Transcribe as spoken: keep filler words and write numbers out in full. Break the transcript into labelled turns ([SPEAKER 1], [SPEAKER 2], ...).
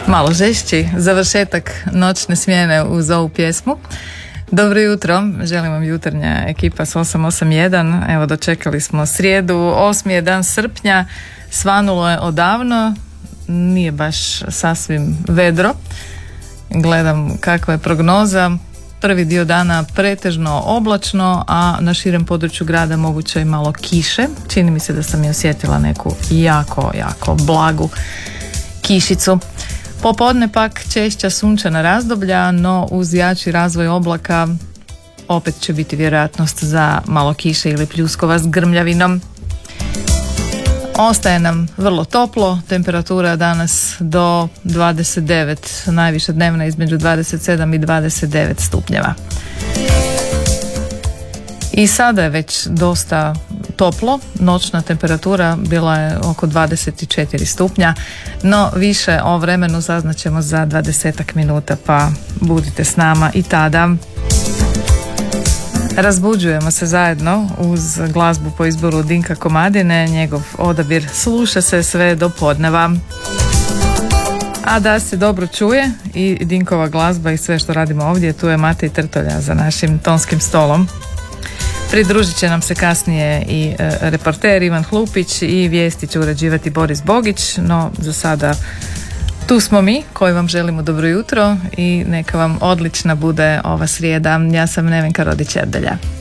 [SPEAKER 1] Malo žešći završetak noćne smjene uz ovu pjesmu. Dobro jutro, želim vam jutarnja ekipa s osam osam jedan. Evo, dočekali smo srijedu, osmi je dan srpnja, svanulo je odavno, nije baš sasvim vedro. Gledam kakva je prognoza. Prvi dio dana pretežno oblačno, a na širem području grada moguće i malo kiše. Čini mi se da sam i osjetila neku jako, jako blagu kišicu. Popodne pak češća sunčana razdoblja, no uz jači razvoj oblaka opet će biti vjerojatnost za malo kiše ili pljuskova s grmljavinom. Ostaje nam vrlo toplo, temperatura danas do dvadeset devet, najviša dnevna između dvadeset sedam i dvadeset devet stupnjeva. I sada je već dosta toplo, noćna temperatura bila je oko dvadeset četiri stupnja, no više o vremenu saznaćemo za dvadesetak minuta, pa budite s nama i tada. Razbuđujemo se zajedno uz glazbu po izboru Dinka Komadine, njegov odabir sluša se sve do podneva. A da se dobro čuje i Dinkova glazba i sve što radimo ovdje, tu je Matej Trtolja za našim tonskim stolom. Pridružit će nam se kasnije i e, reporter Ivan Hlupić i vijesti će uređivati Boris Bogić, no za sada tu smo mi koji vam želimo dobro jutro i neka vam odlična bude ova srijeda. Ja sam Nevenka Rodić-Erdelja.